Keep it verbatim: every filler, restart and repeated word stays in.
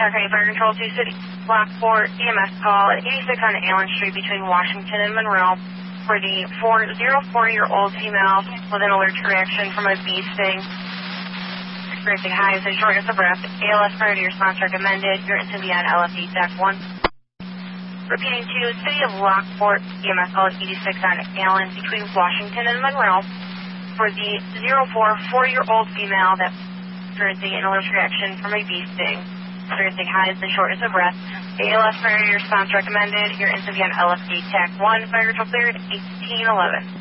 County Fire Control two City, Block four, E M S call at eighty-six on Allen Street between Washington and Monroe for the four oh four-year-old female with an allergic reaction from a bee sting, experiencing hives and shortness of breath. A L S priority response recommended. You're into the L F D Tech one. Repeating to City of Lockport, E M S call at eighty-six on Allen between Washington and Monroe for the four four-year-old female that's experiencing an allergic reaction from a bee sting, experiencing hives and shortness of breath. A L S priority response recommended. You're into the L F D Tech one. Fire control cleared eighteen eleven.